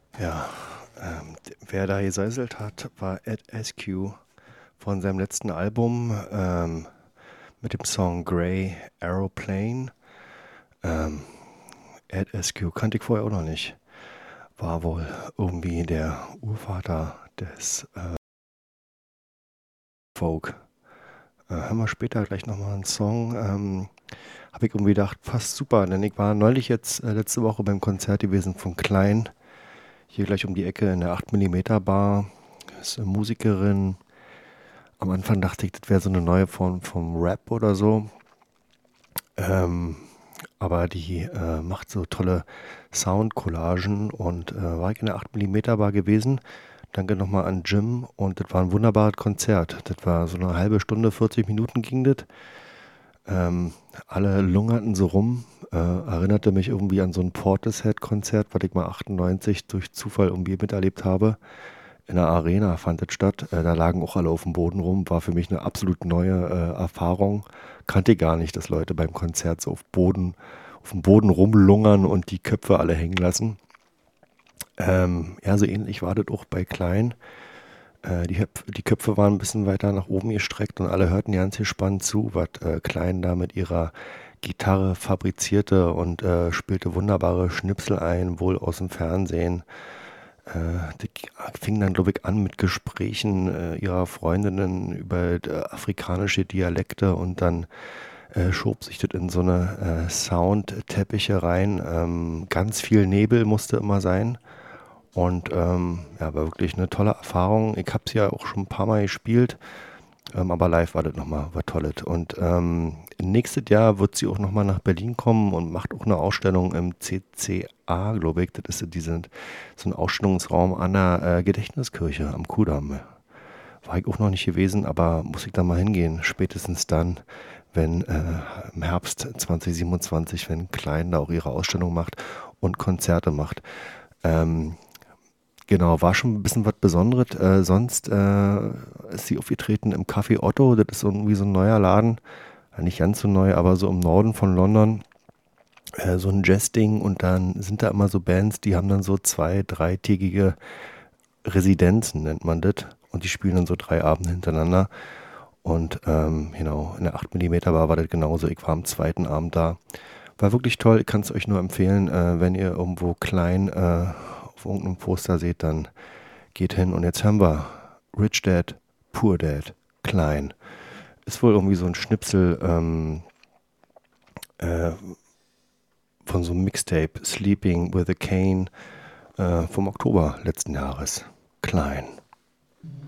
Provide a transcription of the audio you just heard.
Ja, wer da gesäuselt hat, war Ed Askew von seinem letzten Album mit dem Song Grey Aeroplane. Ähm, Ed Askew kannte ich vorher auch noch nicht. War wohl irgendwie der Urvater des Folk. Hören wir später gleich nochmal einen Song. Habe ich irgendwie gedacht, passt super, denn ich war neulich jetzt letzte Woche beim Konzert gewesen von Klein. Hier gleich um die Ecke in der 8 Bar. Ist eine Musikerin. Am Anfang dachte ich, das wäre so eine neue Form vom Rap oder so. Ähm, aber die macht so tolle Soundcollagen und war ich in der 8 Bar gewesen. Danke nochmal an Jim und das war ein wunderbares Konzert. Das war so eine halbe Stunde, 40 Minuten ging das. Ähm, alle lungerten so rum. Erinnerte mich irgendwie an so ein Portishead-Konzert, was ich mal 98 durch Zufall irgendwie miterlebt habe. In der Arena fand es statt. Da lagen auch alle auf dem Boden rum. War für mich eine absolut neue Erfahrung. Kannte ich gar nicht, dass Leute beim Konzert so auf dem Boden rumlungern und die Köpfe alle hängen lassen. Ja, so ähnlich war das auch bei Klein. Die Köpfe waren ein bisschen weiter nach oben gestreckt und alle hörten ganz gespannt zu, was Klein da mit ihrer Gitarre fabrizierte und spielte wunderbare Schnipsel ein, wohl aus dem Fernsehen. Die fing dann, glaube ich, an mit Gesprächen ihrer Freundinnen über afrikanische Dialekte und dann schob sich das in so eine Soundteppiche rein. Ganz viel Nebel musste immer sein. Und ja, war wirklich eine tolle Erfahrung. Ich habe es ja auch schon ein paar Mal gespielt, aber live war das nochmal was Tolles. Und nächstes Jahr wird sie auch nochmal nach Berlin kommen und macht auch eine Ausstellung im CCA, glaube ich. Das ist so ein Ausstellungsraum an der Gedächtniskirche am Kudamm. War ich auch noch nicht gewesen, aber muss ich da mal hingehen. Spätestens dann, wenn im Herbst 2027, wenn Klein da auch ihre Ausstellung macht und Konzerte macht. Ähm, Genau, war schon ein bisschen was Besonderes. Sonst ist sie aufgetreten im Café Otto. Das ist irgendwie so ein neuer Laden. Nicht ganz so neu, aber so im Norden von London. So ein Jazzding. Und dann sind da immer so Bands, die haben dann so dreitägige Residenzen, nennt man das. Und die spielen dann so 3 Abende hintereinander. Und genau, in der 8 Bar war das genauso. Ich war am zweiten Abend da. War wirklich toll. Ich kann es euch nur empfehlen, wenn ihr irgendwo klein auf irgendeinem Poster seht, dann geht hin. Und jetzt hören wir Rich Dad, Poor Dad, Klein. Ist wohl irgendwie so ein Schnipsel äh, von so einem Mixtape, Sleeping with a Cane, vom Oktober letzten Jahres. Klein.